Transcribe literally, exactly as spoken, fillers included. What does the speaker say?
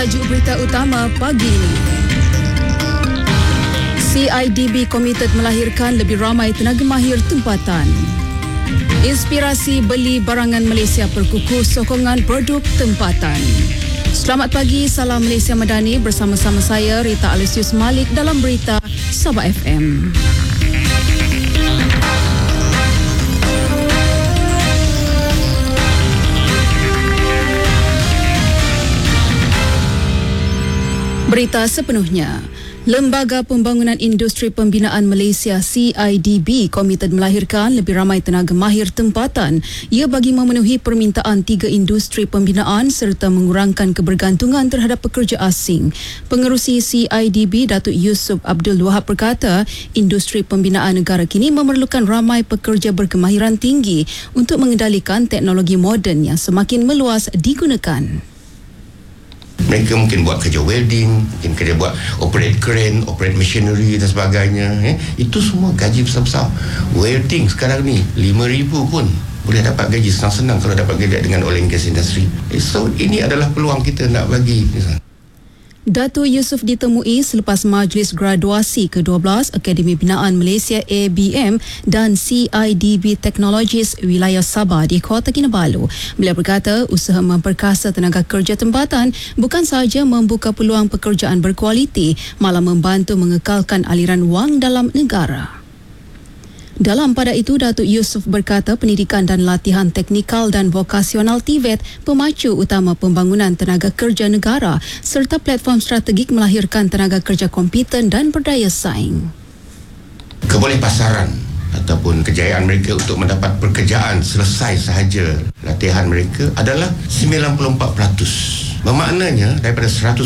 Tajuk berita utama pagi ini. C I D B komited melahirkan lebih ramai tenaga mahir tempatan. Inspirasi beli barangan Malaysia perkukuh sokongan produk tempatan. Selamat pagi, salam Malaysia Madani, bersama-sama saya Rita Alisius Malik dalam berita Sabah F M. Berita sepenuhnya. Lembaga Pembangunan Industri Pembinaan Malaysia C I D B komited melahirkan lebih ramai tenaga mahir tempatan. Ia bagi memenuhi permintaan tiga industri pembinaan serta mengurangkan kebergantungan terhadap pekerja asing. Pengerusi C I D B Datuk Yusof Abdul Wahab berkata, industri pembinaan negara kini memerlukan ramai pekerja berkemahiran tinggi untuk mengendalikan teknologi moden yang semakin meluas digunakan. Mereka mungkin buat kerja welding, mungkin kerja buat operate crane, operate machinery dan sebagainya. Eh? Itu semua gaji besar-besar. Welding sekarang ni lima ribu pun boleh dapat gaji senang-senang kalau dapat kerja dengan oil and gas industry. Eh, so ini adalah peluang kita nak bagi. Datuk Yusof ditemui selepas majlis graduasi ke dua belas Akademi Binaan Malaysia A B M dan C I D B Technologies Wilayah Sabah di Kota Kinabalu. Beliau berkata usaha memperkasa tenaga kerja tempatan bukan sahaja membuka peluang pekerjaan berkualiti, malah membantu mengekalkan aliran wang dalam negara. Dalam pada itu, Datuk Yusof berkata pendidikan dan latihan teknikal dan vokasional T V E T pemacu utama pembangunan tenaga kerja negara serta platform strategik melahirkan tenaga kerja kompeten dan berdaya saing. Kebolehpasaran ataupun kejayaan mereka untuk mendapat pekerjaan selesai sahaja latihan mereka adalah sembilan puluh empat peratus. Bermaknanya daripada seratus